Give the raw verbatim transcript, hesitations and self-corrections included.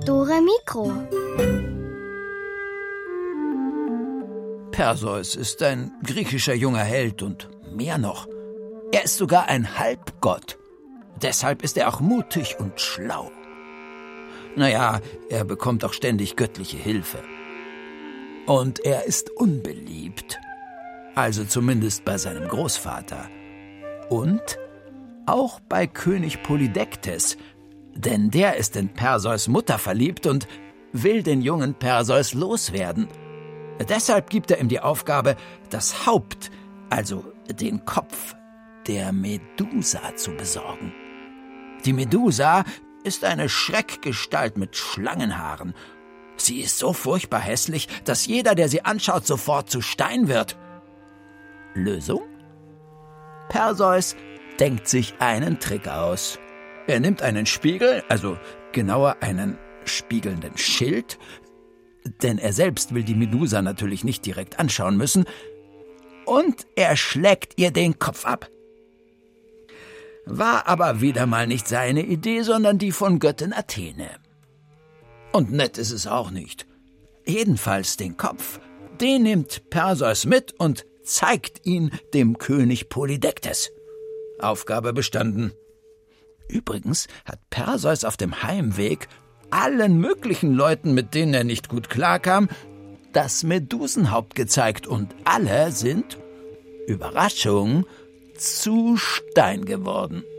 Dore Mikro. Perseus ist ein griechischer junger Held und mehr noch. Er ist sogar ein Halbgott. Deshalb ist er auch mutig und schlau. Naja, er bekommt auch ständig göttliche Hilfe. Und er ist unbeliebt. Also zumindest bei seinem Großvater. Und auch bei König Polydektes. Denn der ist in Perseus Mutter verliebt und will den jungen Perseus loswerden. Deshalb gibt er ihm die Aufgabe, das Haupt, also den Kopf, der Medusa zu besorgen. Die Medusa ist eine Schreckgestalt mit Schlangenhaaren. Sie ist so furchtbar hässlich, dass jeder, der sie anschaut, sofort zu Stein wird. Lösung? Perseus denkt sich einen Trick aus. Er nimmt einen Spiegel, also genauer einen spiegelnden Schild, denn er selbst will die Medusa natürlich nicht direkt anschauen müssen, und er schlägt ihr den Kopf ab. War aber wieder mal nicht seine Idee, sondern die von Göttin Athene. Und nett ist es auch nicht. Jedenfalls den Kopf, den nimmt Perseus mit und zeigt ihn dem König Polydektes. Aufgabe bestanden. Übrigens hat Perseus auf dem Heimweg allen möglichen Leuten, mit denen er nicht gut klarkam, das Medusenhaupt gezeigt und alle sind, Überraschung, zu Stein geworden.